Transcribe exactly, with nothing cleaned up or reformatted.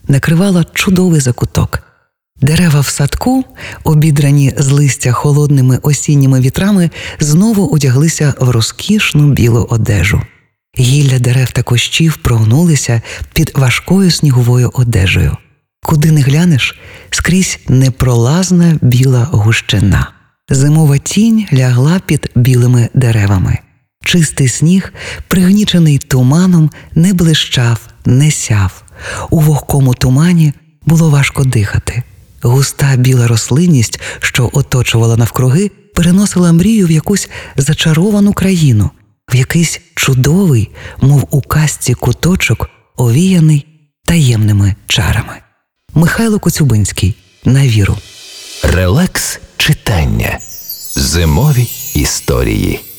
накривала чудовий закуток. Дерева в садку, обідрані з листя холодними осінніми вітрами, знову одяглися в розкішну білу одежу. Гілля дерев та кущів прогнулися під важкою сніговою одежею. Куди не глянеш, скрізь непролазна біла гущина. Зимова тінь лягла під білими деревами. Чистий сніг, пригнічений туманом, не блищав, не сяв. У вогкому тумані було важко дихати. Густа біла рослинність, що оточувала навкруги, переносила мрію в якусь зачаровану країну, в якийсь чудовий, мов у казці куточок, овіяний таємними чарами. Михайло Коцюбинський. На віру. Релакс читання. Зимові історії.